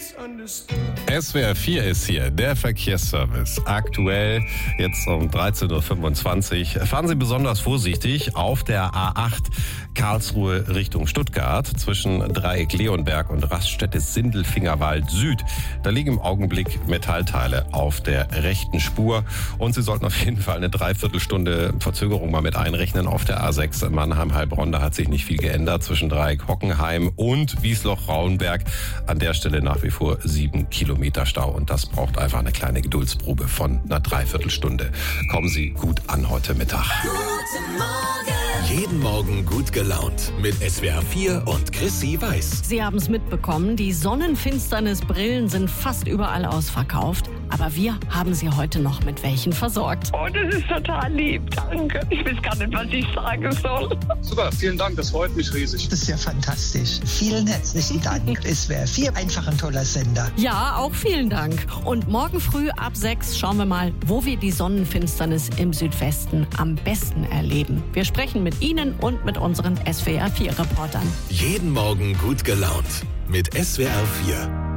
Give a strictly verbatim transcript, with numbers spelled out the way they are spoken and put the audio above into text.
S W R vier ist hier, der Verkehrsservice. Aktuell jetzt um dreizehn Uhr fünfundzwanzig. Fahren Sie besonders vorsichtig auf der A acht Karlsruhe Richtung Stuttgart zwischen Dreieck Leonberg und Raststätte Sindelfingerwald Süd. Da liegen im Augenblick Metallteile auf der rechten Spur und Sie sollten auf jeden Fall eine Dreiviertelstunde Verzögerung mal mit einrechnen. Auf der A sechs Mannheim-Heilbronn, da hat sich nicht viel geändert zwischen Dreieck Hockenheim und Wiesloch-Rauenberg. An der Stelle nach wie vor sieben Kilometer Stau und das braucht einfach eine kleine Geduldsprobe von einer Dreiviertelstunde. Kommen Sie gut an heute Mittag. Guten Morgen. Jeden Morgen gut gelaunt mit S W R vier und Chrissy Weiß. Sie haben es mitbekommen, die Sonnenfinsternisbrillen sind fast überall ausverkauft. Aber wir haben Sie heute noch mit welchen versorgt. Oh, das ist total lieb, danke. Ich weiß gar nicht, was ich sagen soll. Super, vielen Dank, das freut mich riesig. Das ist ja fantastisch. Vielen herzlichen Dank. S W R vier, einfach ein toller Sender. Ja, auch vielen Dank. Und morgen früh ab sechs schauen wir mal, wo wir die Sonnenfinsternis im Südwesten am besten erleben. Wir sprechen mit Ihnen und mit unseren S W R vier Reportern. Jeden Morgen gut gelaunt mit S W R vier.